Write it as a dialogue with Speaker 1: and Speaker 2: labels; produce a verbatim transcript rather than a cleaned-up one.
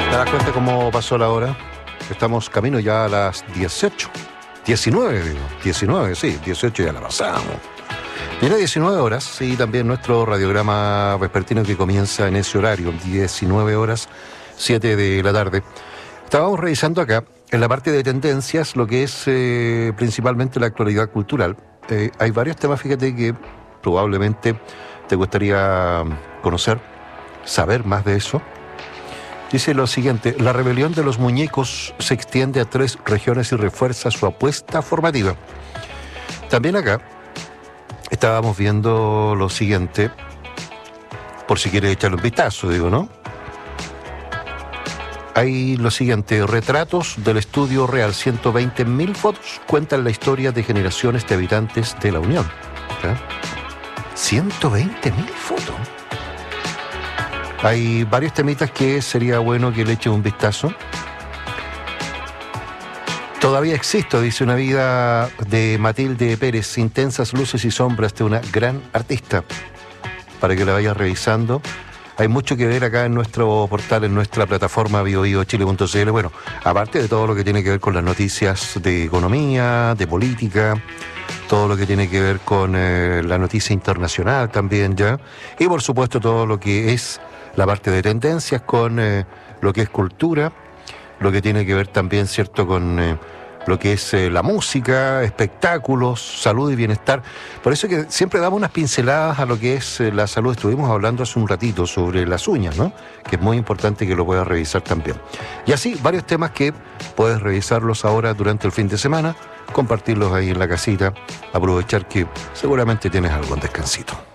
Speaker 1: ¿Te das cuenta cómo pasó la hora? Estamos camino ya a las dieciocho. diecinueve, digo. diecinueve, sí, dieciocho ya la pasamos. Viene diecinueve horas y también nuestro radiograma vespertino que comienza en ese horario, diecinueve horas, siete de la tarde. Estábamos revisando acá, en la parte de tendencias, lo que es eh, principalmente la actualidad cultural. Eh, hay varios temas, fíjate, que probablemente te gustaría conocer, saber más de eso. Dice lo siguiente: la rebelión de los muñecos se extiende a tres regiones y refuerza su apuesta formativa. También acá estábamos viendo lo siguiente, por si quieres echarle un vistazo, digo, ¿no? Hay lo siguiente: retratos del estudio real, ciento veinte mil fotos cuentan la historia de generaciones de habitantes de la Unión. ¿Eh? ciento veinte mil fotos. Hay varios temitas que sería bueno que le echen un vistazo. Todavía existo, dice, una vida de Matilde Pérez, intensas luces y sombras de una gran artista, para que la vayas revisando. Hay mucho que ver acá en nuestro portal, en nuestra plataforma bio bio chile punto c l. Bueno, aparte de todo lo que tiene que ver con las noticias de economía, de política, todo lo que tiene que ver con eh, la noticia internacional también ya, y por supuesto todo lo que es la parte de tendencias con eh, lo que es cultura, lo que tiene que ver también, ¿cierto?, con eh, lo que es eh, la música, espectáculos, salud y bienestar. Por eso que siempre damos unas pinceladas a lo que es eh, la salud. Estuvimos hablando hace un ratito sobre las uñas, ¿no?, que es muy importante que lo puedas revisar también. Y así, varios temas que puedes revisarlos ahora durante el fin de semana, compartirlos ahí en la casita, aprovechar que seguramente tienes algo en descansito.